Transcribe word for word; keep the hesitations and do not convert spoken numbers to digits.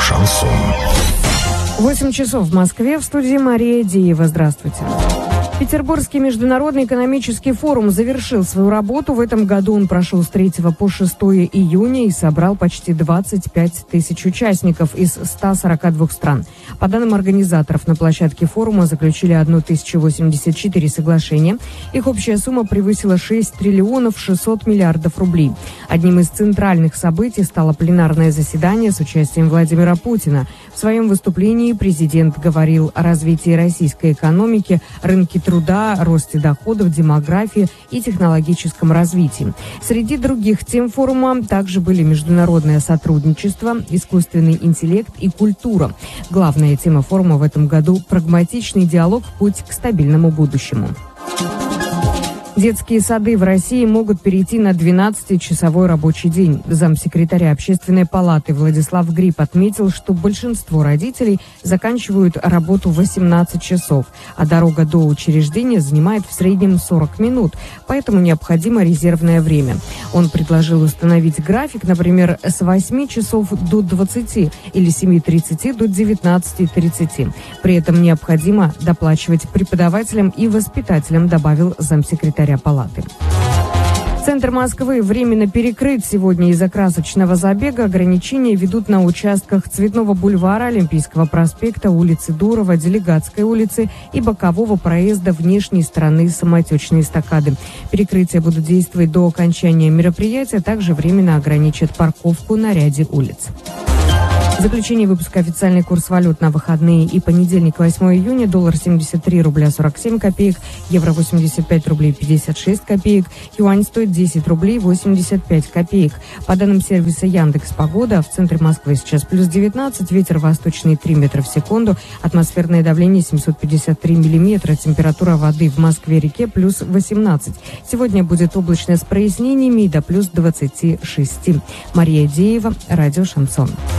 Шансон. восемь часов в Москве, в студии Мария Деева. Здравствуйте. Петербургский международный экономический форум завершил свою работу. В этом году он прошел с третьего по шестое июня и собрал почти двадцать пять тысяч участников из ста сорока двух стран. По данным организаторов, на площадке форума заключили тысячу восемьдесят четыре соглашения. Их общая сумма превысила шесть триллионов шестьсот миллиардов рублей. Одним из центральных событий стало пленарное заседание с участием Владимира Путина. В своем выступлении президент говорил о развитии российской экономики, рынке труда, росте доходов, демографии и технологическом развитии. Среди других тем форума также были международное сотрудничество, искусственный интеллект и культура. Главная тема форума в этом году – прагматичный диалог в путь к стабильному будущему. Детские сады в России могут перейти на двенадцатичасовой рабочий день. Замсекретаря Общественной палаты Владислав Гриб отметил, что большинство родителей заканчивают работу в восемнадцать часов, а дорога до учреждения занимает в среднем сорок минут, поэтому необходимо резервное время. Он предложил установить график, например, с восьми часов до двадцати или семи тридцати до девятнадцати тридцати. При этом необходимо доплачивать преподавателям и воспитателям, добавил замсекретаря палаты. Центр Москвы временно перекрыт сегодня из-за красочного забега. Ограничения ведут на участках Цветного бульвара, Олимпийского проспекта, улицы Дурова, Делегатской улицы и бокового проезда внешней стороны самотечной эстакады. Перекрытия будут действовать до окончания мероприятия, также временно ограничат парковку на ряде улиц. В заключение выпуска официальный курс валют на выходные и понедельник, восьмое июня. Доллар семьдесят три рубля сорок семь копеек, евро восемьдесят пять рублей пятьдесят шесть копеек, юань стоит десять рублей восемьдесят пять копеек. По данным сервиса Яндекс.Погода, в центре Москвы сейчас плюс девятнадцать, ветер восточный три метра в секунду, атмосферное давление семьсот пятьдесят три миллиметра, температура воды в Москве-реке плюс восемнадцать. Сегодня будет облачно с прояснениями и до плюс двадцати шести. Мария Деева, радио «Шансон».